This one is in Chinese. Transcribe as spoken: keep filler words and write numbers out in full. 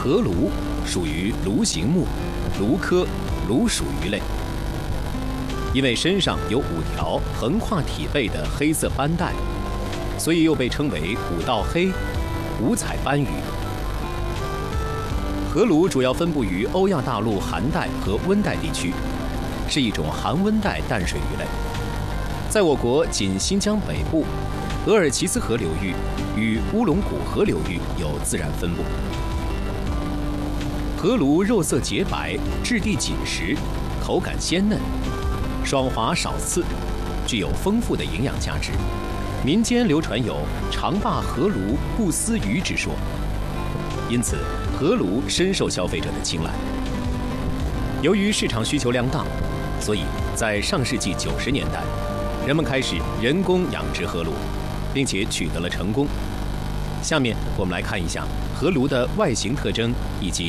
河鲈属于鲈形目鲈科鲈属鱼类，因为身上有五条横跨体背的黑色斑带，所以又被称为五道黑、五彩斑鱼。河鲈主要分布于欧亚大陆寒带和温带地区，是一种寒温带淡水鱼类。在我国仅新疆北部、额尔齐斯河流域与乌龙古河流域有自然分布。河鲈肉色洁白，质地紧实，口感鲜嫩，爽滑少刺，具有丰富的营养价值。民间流传有长霸河鲈不思鱼之说，因此河鲈深受消费者的青睐。由于市场需求量大，所以在上世纪九十年代，人们开始人工养殖河鲈，并且取得了成功。下面我们来看一下河鲈的外形特征以及